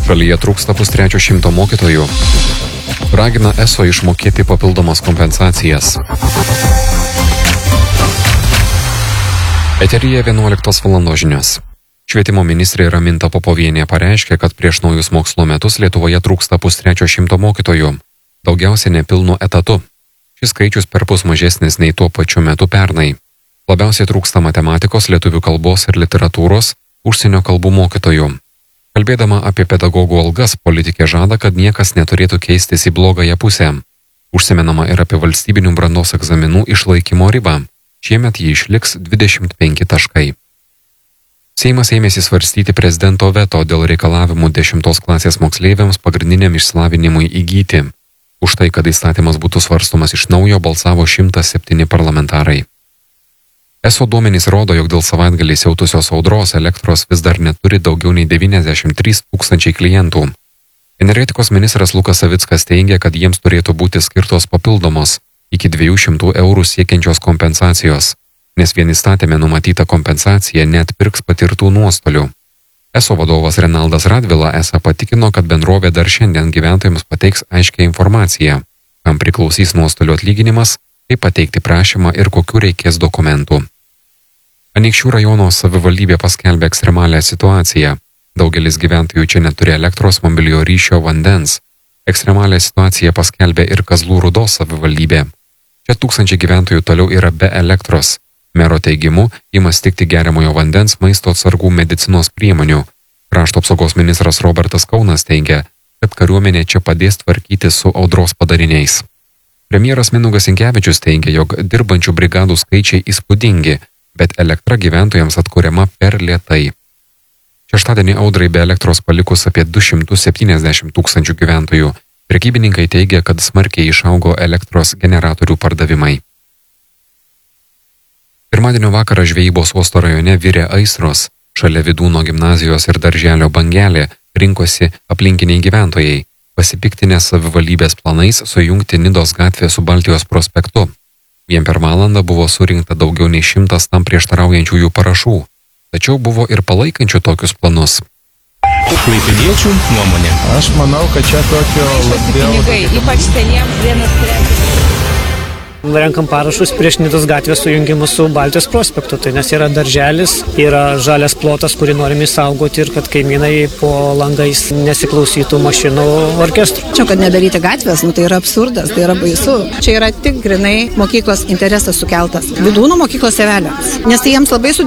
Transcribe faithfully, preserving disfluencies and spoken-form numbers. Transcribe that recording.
Šalyje trūksta pustrečio šimto mokytojų. Ragina eso išmokėti papildomas kompensacijas. Eteryje vienuoliktos valandos žinios. Švietimo ministrė Raminta Popovienė pareiškė, kad prieš naujus mokslo metus Lietuvoje trūksta pustrečio šimto mokytojų. Daugiausia nepilnu etatu. Šis skaičius perpus mažesnis nei tuo pačiu metu pernai. Labiausiai trūksta matematikos, lietuvių kalbos ir literatūros, užsienio kalbų mokytojų. Kalbėdama apie pedagogų algas, politikė žada, kad niekas neturėtų keistis į blogąją pusę. Užsimenama ir apie valstybinių brandos egzaminų išlaikymo ribą. Šiemet ji išliks dvidešimt penki taškai. Seimas ėmėsi svarstyti prezidento veto dėl reikalavimų dešimtos klasės moksleiviams pagrindiniam išsilavinimui įgyti. Už tai, kad įstatymas būtų svarstomas iš naujo, balsavo šimtas septyni parlamentarai. Eso duomenys rodo, jog dėl savaitgalį siautusios audros elektros vis dar neturi daugiau nei devyniasdešimt trys tūkstančiai klientų. Energetikos ministras Lukas Savickas teigia, kad jiems turėtų būti skirtos papildomos iki dviejų šimtų eurų siekiančios kompensacijos, nes vien įstatymė numatyta kompensacija neatpirks patirtų nuostolių. Eso vadovas Renaldas Radvila esą patikino, kad bendrovė dar šiandien gyventojams pateiks aiškią informaciją, kam priklausys nuostolių atlyginimas, kaip pateikti prašymą ir kokių reikės dokumentų. Anykščių rajono savivaldybė paskelbė ekstremalią situaciją. Daugelis gyventojų čia neturi elektros, mobiliojo ryšio, vandens. Ekstremalią situaciją paskelbė ir Kazlų Rūdos savivaldybė. Čia tūkstančiai gyventojų toliau yra be elektros. Mero teigimu, ima stigti geriamojo vandens, maisto atsargų, medicinos priemonių. Krašto apsaugos ministras Robertas Kaunas teigia, kad kariuomenė čia padės tvarkyti su audros padariniais. Premjeras Mindaugas Sinkevičius teigia, jog dirbančių brigadų skaičiai įspūdingi, bet elektra gyventojams atkuriama per lėtai. Šeštadienį audrai be elektros palikus apie du šimtus septyniasdešimt tūkstančių gyventojų. Prekybininkai teigia, kad smarkiai išaugo elektros generatorių pardavimai. Pirmadienio vakarą Žvejybos uosto rajone virė aistros. Šalia Vydūno gimnazijos ir darželio Bangelė rinkosi aplinkiniai gyventojai, pasipiktinę savivaldybės planais sujungti Nidos gatvę su Baltijos prospektu. Vien per valandą buvo surinkta daugiau nei šimtas tam prieštaraujančiųjų parašų. Tačiau buvo ir palaikančių tokius planus. Klaipėdiečių nuomonė. Aš manau, kad čia tokio labiau... Pinigai, ypač seniems vienas trečias. Renkam parašus prieš Nidos gatvės sujungimus su Baltijos prospektu, tai nes yra darželis, yra žalias plotas, kurį norime išsaugoti ir kad kaimynai po langais nesiklausytų mašinų orkestrų. Čia, kad nedaryti gatvės, nu, tai yra absurdas, tai yra baisu. Čia yra tik grinai mokyklos interesas sukeltas. Vydūno mokyklos tėveliams, nes tai jiems labai sudėtinga.